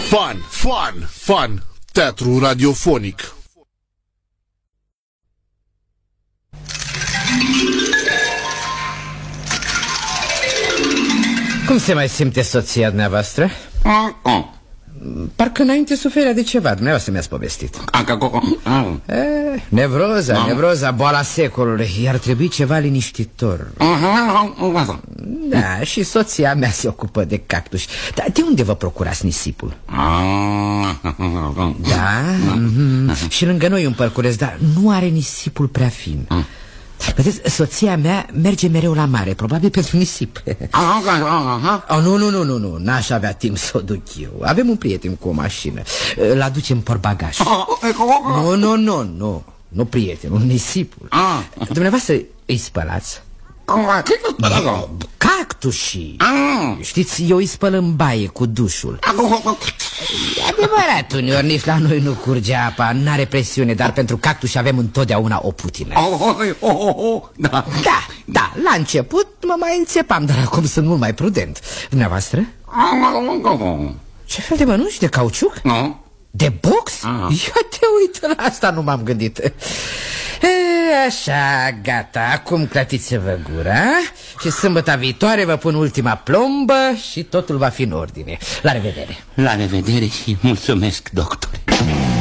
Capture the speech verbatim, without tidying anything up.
Fun, fun, fun. Teatru radiofonic. Cum se mai simte soția dumneavoastră? Parcă înainte suferea de ceva, dumneavoastră mi-ați povestit. e, Nevroza, nevroza, boala secolului. I-ar trebui ceva liniștitor. Da, și soția mea se ocupă de cactuși. Dar de unde vă procurați nisipul? Da, mm-hmm. Și lângă noi un părculeț, dar nu are nisipul prea fin. Vedeți, soția mea merge mereu la mare, probabil pentru nisip. oh, Nu, nu, nu, nu, nu, n-aș avea timp să o duc eu. Avem un prieten cu o mașină. Îl aducem în portbagaj. Nu, nu, nu, nu, nu prietenul, nisipul. Dumneavoastră îi spălați? Cactușii. Știți, eu îi spăl în baie cu dușul. E adevărat, uneori nici la noi nu curge apa, n-are presiune, dar pentru cactuși avem întotdeauna o putină. Da, da, la început mă mai înțepam, dar acum sunt mult mai prudent. Dumneavoastră? Ce fel de mănuși? De cauciuc? De box? Ia te uită, la asta nu m-am gândit. E, așa, gata, acum clătiți-vă gura și sâmbăta viitoare vă pun ultima plombă și totul va fi în ordine. La revedere. La revedere și mulțumesc, doctor.